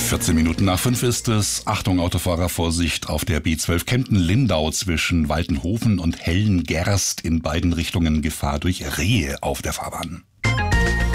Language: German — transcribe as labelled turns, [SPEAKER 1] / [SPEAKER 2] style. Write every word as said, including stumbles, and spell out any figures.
[SPEAKER 1] vierzehn Minuten nach fünf ist es. Achtung, Autofahrer, Vorsicht auf der B zwölf Kempten-Lindau zwischen Waltenhofen und Hellengerst in beiden Richtungen Gefahr durch Rehe auf der Fahrbahn.